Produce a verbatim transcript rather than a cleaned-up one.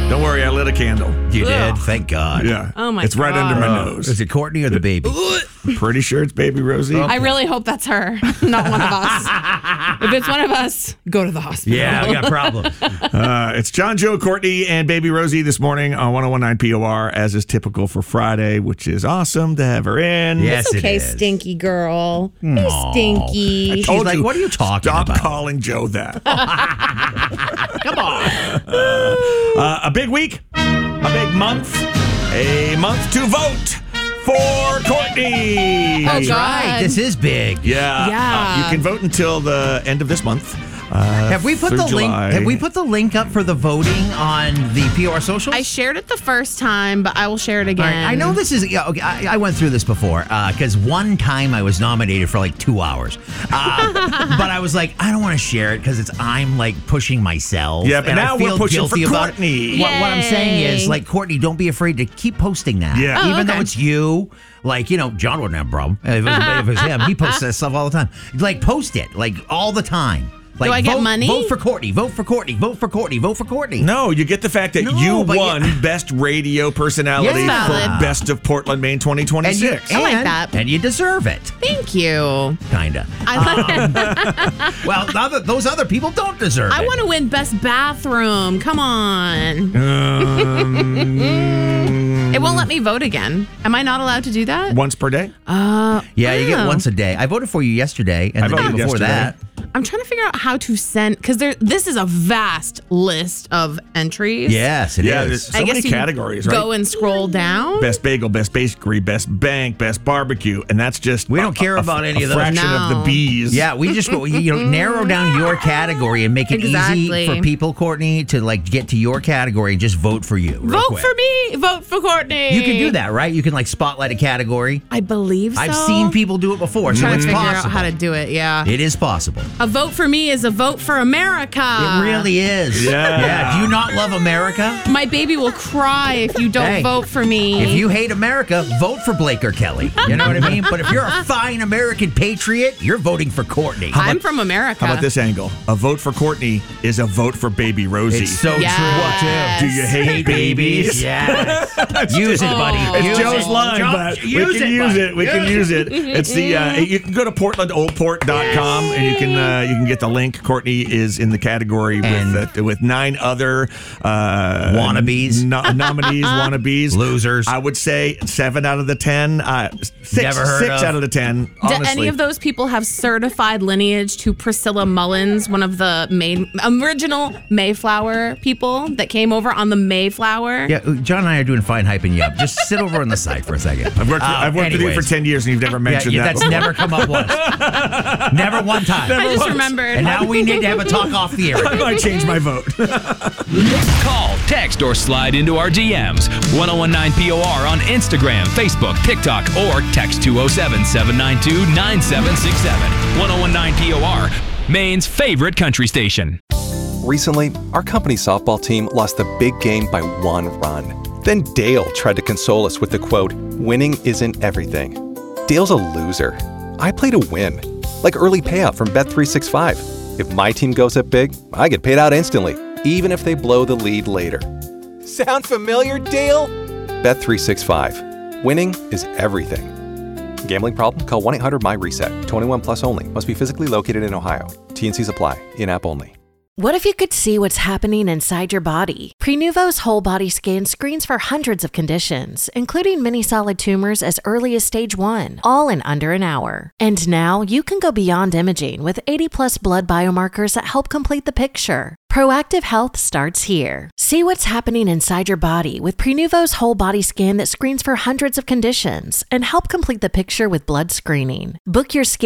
Don't worry, I lit a candle. You Ugh. did? Thank God. Yeah. Oh, my It's right God. under my Uh, nose. Is it Courtney or the baby? I'm pretty sure it's baby Rosie. I really hope that's her, not one of us. If it's one of us, go to the hospital. Yeah, we got problems. Uh, it's John, Joe, Courtney, and baby Rosie this morning on one oh one point nine P O R, as is typical for Friday, which is awesome to have her in. Yes, It's okay, it is. stinky girl. Hey, Aw. stinky. She's Told like, you, what are you talking Stop about? calling Joe that. Come on. Uh, a big week, a big month, a month to vote for Courtney. Oh, That's God. right. This is big. Yeah. Yeah. Uh, you can vote until the end of this month. Uh, Have we put through the link? July. Have we put the link up for the voting on the P O R socials? I shared it the first time, but I will share it All again. right, I know this is. Yeah, okay, I, I went through this before because one time I was nominated for like two hours, uh, but I was like, I don't want to share it because it's I'm like pushing myself. Yeah, but and now I feel we're pushing guilty for about Courtney. It. What, what I'm saying is, Yay. like, Courtney, don't be afraid to keep posting that. Yeah. Oh, even though okay. it's you. Like, you know, John wouldn't have a problem if it was, if it was him. He posts that stuff all the time. Like, post it like all the time. Like, Do I get vote, money? Vote for Courtney. Vote for Courtney. Vote for Courtney. Vote for Courtney. No, you get the fact that No, you but won yeah. Best Radio Personality Yeah. for Valid. Best of Portland, Maine twenty And you, twenty-six. I like and- that. And you deserve it. Thank you. Kinda. I, like Well, the other, those other people don't deserve I it. want to win best bathroom. Come on. Um, It won't let me vote again. Am I not allowed to do that? Once per day? Uh, Yeah, you get oh. once a day. I voted for you yesterday and I the day voted before yesterday. that. I'm trying to figure out how to send because there. This is a vast list of entries. Yes, it is. Yeah, there's so I guess many you categories, right? Go and scroll down. Best bagel, best bakery, best bank, best barbecue, and that's just We don't care a, about a, any a of those. fraction of the No. bees. Yeah, we just go, you know, narrow down your category and make it Exactly. easy for people, Courtney, to like get to your category and just vote for you. real Vote quick. for me. Vote for Courtney. You can do that, right? You can like spotlight a category. I believe so. I've seen people do it before, I'm so trying it's to figure possible. out how to do it. Yeah. It is possible. A vote for me is a vote for America. It really is. Yeah. Yeah. Do you not love America? My baby will cry if you don't Hey, vote for me. If you hate America, vote for Blake or Kelly. You know what I mean? But if you're a fine American patriot, you're voting for Courtney. I'm from America. How about this angle? A vote for Courtney is a vote for baby Rosie. It's so Yes. true, too. Do you hate babies? Yes. Use it, buddy. Oh. It's Use Joe's it. line, Joe- but we use can it, use buddy. it. We can use it. It's the uh, you can go to portland old port dot com and you can uh, you can get the link. Courtney is in the category And- with uh, with nine other uh, Wannabes. no, nominees, wannabes, Losers. I would say seven out of the ten. Uh, six, Never heard six of. out of the ten. Do Honestly. any of those people have certified lineage to Priscilla Mullins, one of the main original Mayflower people that came over on the Mayflower? Yeah, John and I are doing fine hyping you up. Just sit over on the side for a second. I've worked, Uh, I've worked with you for anyways. ten years and you've never Yeah, mentioned yeah, that. that's before. never come up once. Never one time. I just remembered. And now we need to have a talk off the air. I might change my vote. Call, text, or slide into our D Ms. ten nineteen P O R on Instagram, Facebook, TikTok, or text two oh seven, seven nine two, nine seven six seven. ten nineteen P O R, Maine's favorite country station. Recently, our company softball team lost the big game by one run. Then Dale tried to console us with the quote, "Winning isn't everything." Dale's a loser. I play to win. Like early payout from Bet three sixty-five. If my team goes up big, I get paid out instantly, even if they blow the lead later. Sound familiar, Dale? Bet three sixty-five. Winning is everything. Gambling problem? Call one eight hundred my reset. twenty-one plus only. Must be physically located in Ohio. T and Cs apply. In-app only. What if you could see what's happening inside your body? Prenuvo's whole body scan screens for hundreds of conditions, including many solid tumors as early as stage one, all in under an hour. And now you can go beyond imaging with eighty plus blood biomarkers that help complete the picture. Proactive health starts here. See what's happening inside your body with Prenuvo's whole body scan that screens for hundreds of conditions and help complete the picture with blood screening. Book your scan